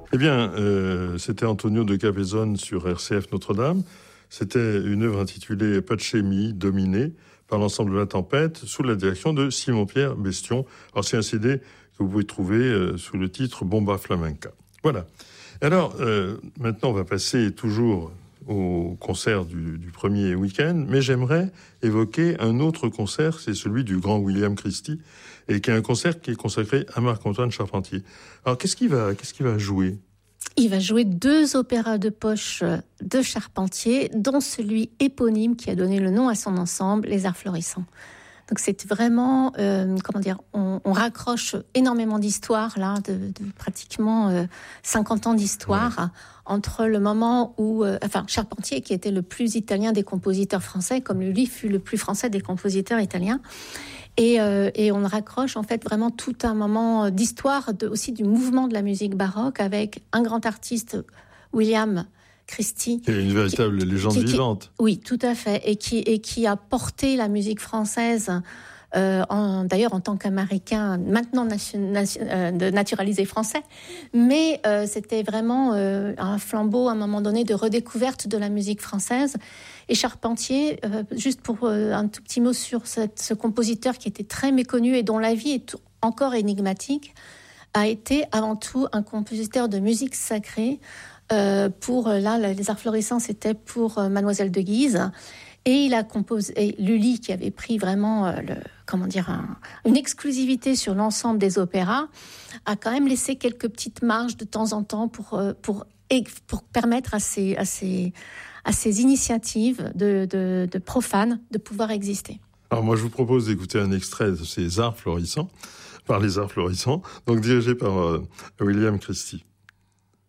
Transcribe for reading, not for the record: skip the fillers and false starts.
Eh bien, c'était Antonio de Cabezón sur RCF Notre-Dame. C'était une œuvre intitulée Pacemi, dominée par l'ensemble de la tempête, sous la direction de Simon-Pierre Bestion. Alors, c'est un CD que vous pouvez trouver sous le titre Bomba Flamenca. Voilà. Alors, maintenant, on va passer toujours au concert du premier week-end, mais j'aimerais évoquer un autre concert, c'est celui du grand William Christie, et qui est un concert qui est consacré à Marc-Antoine Charpentier. Alors, qu'est-ce qu'il va jouer ? Il va jouer 2 opéras de poche de Charpentier, dont celui éponyme qui a donné le nom à son ensemble, Les Arts Florissants. Donc c'est vraiment, on raccroche énormément d'histoires, là, de pratiquement 50 ans d'histoire, entre le moment où, Charpentier, qui était le plus italien des compositeurs français, comme lui fut le plus français des compositeurs italiens, et on raccroche en fait vraiment tout un moment d'histoire, aussi du mouvement de la musique baroque, avec un grand artiste, William Christie. Qui est une véritable légende vivante. Oui, tout à fait. Et qui a porté la musique française, d'ailleurs en tant qu'Américain, maintenant naturalisé français. Mais c'était vraiment un flambeau, à un moment donné, de redécouverte de la musique française. Et Charpentier, juste pour un tout petit mot sur ce compositeur qui était très méconnu et dont la vie est encore énigmatique, a été avant tout un compositeur de musique sacrée. Les Arts Florissants, c'était pour Mademoiselle de Guise, et il a composé Lully, qui avait pris vraiment une exclusivité sur l'ensemble des opéras, a quand même laissé quelques petites marges de temps en temps pour permettre à ces initiatives de profanes de pouvoir exister. Alors moi, je vous propose d'écouter un extrait de ces Arts Florissants, par les Arts Florissants, donc dirigé par William Christie.